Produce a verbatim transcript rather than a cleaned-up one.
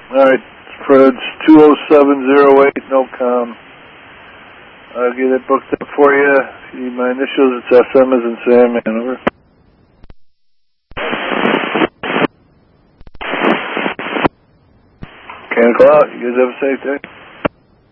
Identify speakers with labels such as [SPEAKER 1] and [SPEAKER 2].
[SPEAKER 1] All right, Fred's two oh seven oh eight, no com. I'll get it booked up for you. If you need my initials, it's S M as in Sam, man, over. Can't call out. You guys have a safe day.